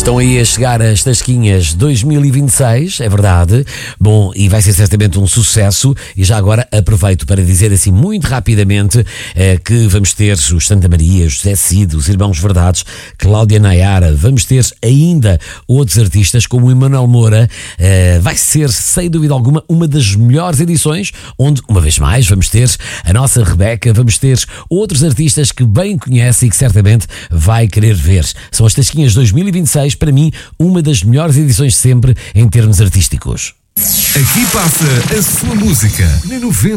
Estão aí a chegar as Tasquinhas 2026, é verdade. Bom, e vai ser certamente um sucesso. E já agora aproveito para dizer assim muito rapidamente que vamos ter os Santa Maria, José Cid, os Irmãos Verdades, Cláudia Nayara. Vamos ter ainda outros artistas como o Emanuel Moura. Vai ser, sem dúvida alguma, uma das melhores edições, onde, uma vez mais, vamos ter a nossa Rebeca, vamos ter outros artistas que bem conhece e que certamente vai querer ver. São as Tasquinhas 2026, para mim, uma das melhores edições sempre em termos artísticos. Aqui passa a sua música na 90.